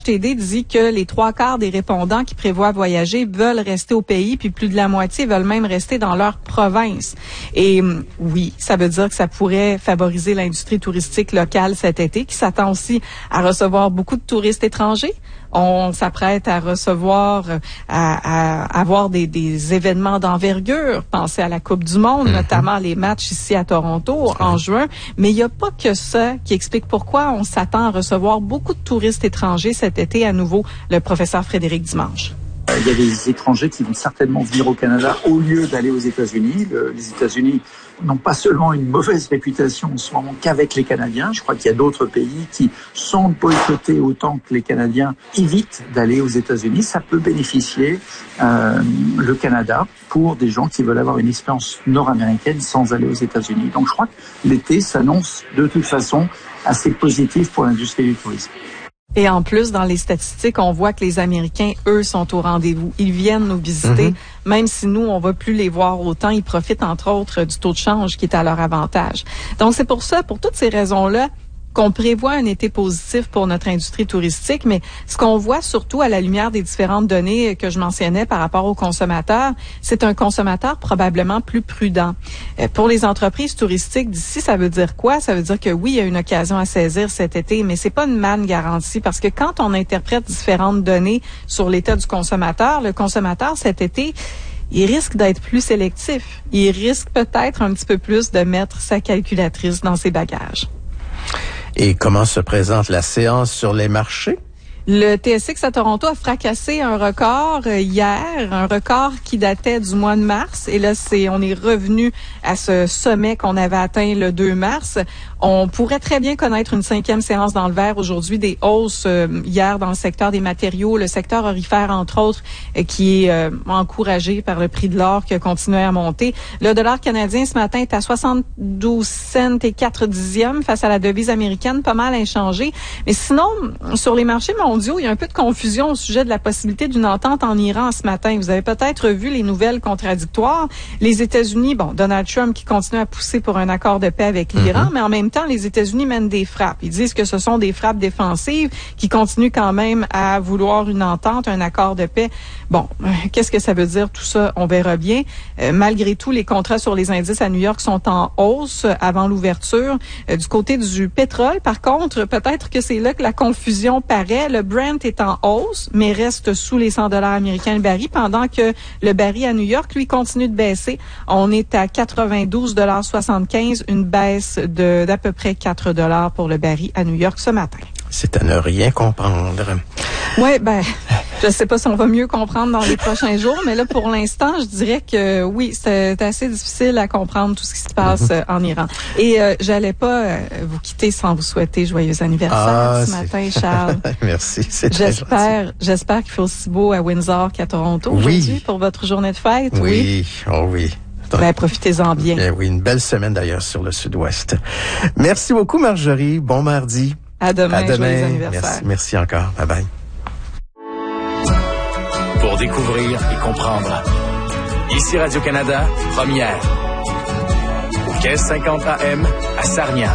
TD dit que les 3/4 des répondants qui prévoient voyager veulent rester au pays, puis plus de la moitié veulent même rester dans leur province. Et oui, ça veut dire que ça pourrait favoriser l'industrie touristique locale cet été, qui s'attend aussi à recevoir beaucoup de touristes étrangers. On s'apprête à recevoir, à avoir des événements d'envergure. Pensez à la Coupe du Monde, notamment les matchs ici à Toronto en juin. Mais il n'y a pas que ça qui explique pourquoi on s'attend à recevoir beaucoup de touristes étrangers cet été à nouveau, le professeur Frédéric Dimanche. Il y a des étrangers qui vont certainement venir au Canada au lieu d'aller aux États-Unis. Les États-Unis n'ont pas seulement une mauvaise réputation en ce moment qu'avec les Canadiens. Je crois qu'il y a d'autres pays qui, sans boycotter autant que les Canadiens, évitent d'aller aux États-Unis. Ça peut bénéficier le Canada pour des gens qui veulent avoir une expérience nord-américaine sans aller aux États-Unis. Donc je crois que l'été s'annonce de toute façon assez positif pour l'industrie du tourisme. Et en plus, dans les statistiques, on voit que les Américains, eux, sont au rendez-vous. Ils viennent nous visiter, même si nous, on va plus les voir autant. Ils profitent, entre autres, du taux de change qui est à leur avantage. Donc, c'est pour ça, pour toutes ces raisons-là, qu'on prévoit un été positif pour notre industrie touristique, mais ce qu'on voit surtout à la lumière des différentes données que je mentionnais par rapport aux consommateurs, c'est un consommateur probablement plus prudent. Pour les entreprises touristiques d'ici, ça veut dire quoi? Ça veut dire que oui, il y a une occasion à saisir cet été, mais c'est pas une manne garantie parce que quand on interprète différentes données sur l'état du consommateur, le consommateur cet été, il risque d'être plus sélectif. Il risque peut-être un petit peu plus de mettre sa calculatrice dans ses bagages. Et comment se présente la séance sur les marchés? Le TSX à Toronto a fracassé un record hier, un record qui datait du mois de mars. Et là, on est revenu à ce sommet qu'on avait atteint le 2 mars. On pourrait très bien connaître une 5e séance dans le vert aujourd'hui, des hausses hier dans le secteur des matériaux, le secteur aurifère entre autres, qui est encouragé par le prix de l'or qui a continué à monter. Le dollar canadien ce matin est à 72 cents et 4 dixièmes face à la devise américaine, pas mal inchangé. Mais sinon, sur les marchés mondiaux, il y a un peu de confusion au sujet de la possibilité d'une entente en Iran ce matin. Vous avez peut-être vu les nouvelles contradictoires. Les États-Unis, Donald Trump qui continue à pousser pour un accord de paix avec l'Iran, mais en même temps, les États-Unis mènent des frappes. Ils disent que ce sont des frappes défensives qui continuent quand même à vouloir une entente, un accord de paix. Qu'est-ce que ça veut dire tout ça? On verra bien. Malgré tout, les contrats sur les indices à New York sont en hausse avant l'ouverture. Du côté du pétrole, par contre, peut-être que c'est là que la confusion paraît. Le Brent est en hausse, mais reste sous les 100 $ américains le baril, pendant que le baril à New York, lui, continue de baisser. On est à 92,75 $, une baisse d'à peu près 4 $ pour le baril à New York ce matin. C'est à ne rien comprendre. Oui, je sais pas si on va mieux comprendre dans les prochains jours, mais là, pour l'instant, je dirais que oui, c'est assez difficile à comprendre tout ce qui se passe en Iran. Et j'allais pas vous quitter sans vous souhaiter joyeux anniversaire ce matin, Charles. Merci, c'est très gentil. J'espère qu'il fait aussi beau à Windsor qu'à Toronto aujourd'hui pour votre journée de fête. Oui, oh oui. Profitez-en bien. Oui, une belle semaine d'ailleurs sur le sud-ouest. Merci beaucoup, Marjorie. Bon mardi. À demain. Joyeux anniversaire. Merci encore. Bye bye. Pour découvrir et comprendre. Ici Radio-Canada, première. Au 1550 AM à Sarnia.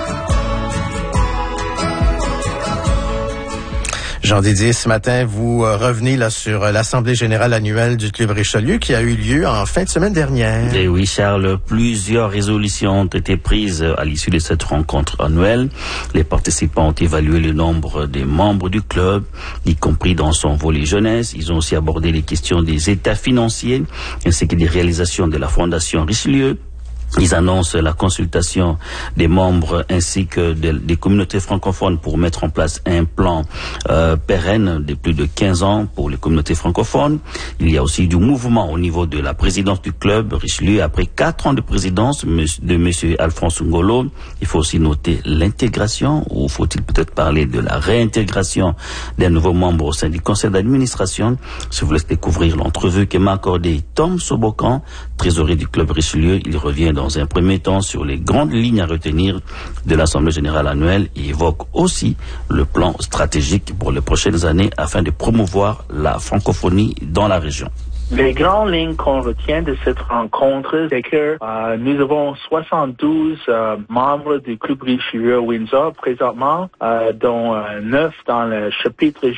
Jean Didier, ce matin, vous revenez là sur l'Assemblée générale annuelle du Club Richelieu qui a eu lieu en fin de semaine dernière. Et oui, Charles, plusieurs résolutions ont été prises à l'issue de cette rencontre annuelle. Les participants ont évalué le nombre des membres du club, y compris dans son volet jeunesse. Ils ont aussi abordé les questions des états financiers ainsi que des réalisations de la Fondation Richelieu. Ils annoncent la consultation des membres ainsi que des communautés francophones pour mettre en place un plan pérenne de plus de 15 ans pour les communautés francophones. Il y a aussi du mouvement au niveau de la présidence du club Richelieu. Après 4 ans de présidence de M. Alphonse Ngolo, il faut aussi noter l'intégration, ou faut-il peut-être parler de la réintégration d'un nouveau membre au sein du conseil d'administration. Je vous laisse découvrir l'entrevue que m'a accordé Tom Sobokan, trésorier du club Richelieu. Il revient dans un premier temps sur les grandes lignes à retenir de l'Assemblée générale annuelle et évoque aussi le plan stratégique pour les prochaines années afin de promouvoir la francophonie dans la région. Les grandes lignes qu'on retient de cette rencontre, c'est que nous avons 72 membres du Club Richelieu Windsor présentement, dont 9 dans le chapitre